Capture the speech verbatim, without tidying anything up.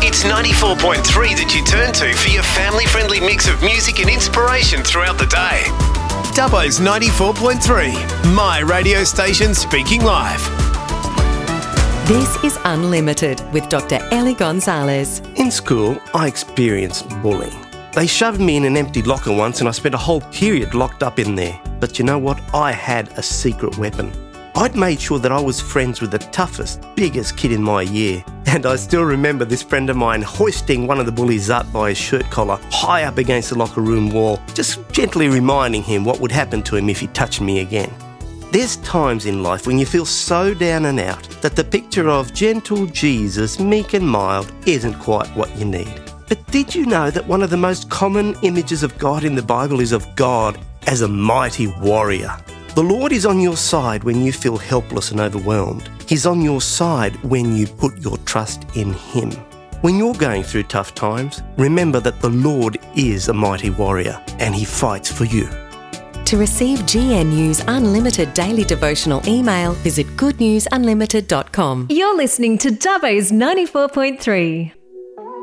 It's ninety-four point three that you turn to for your family-friendly mix of music and inspiration throughout the day. Dubbo's ninety-four point three, my radio station speaking live. This is Unlimited with Doctor Ellie Gonzalez. In school, I experienced bullying. They shoved me in an empty locker once and I spent a whole period locked up in there. But you know what? I had a secret weapon. I'd made sure that I was friends with the toughest, biggest kid in my year. And I still remember this friend of mine hoisting one of the bullies up by his shirt collar high up against the locker room wall, just gently reminding him what would happen to him if he touched me again. There's times in life when you feel so down and out that the picture of gentle Jesus, meek and mild, isn't quite what you need. But did you know that one of the most common images of God in the Bible is of God as a mighty warrior? The Lord is on your side when you feel helpless and overwhelmed. He's on your side when you put your trust in Him. When you're going through tough times, remember that the Lord is a mighty warrior and He fights for you. To receive G N U's unlimited daily devotional email, visit good news unlimited dot com. You're listening to Dubbo's ninety-four point three.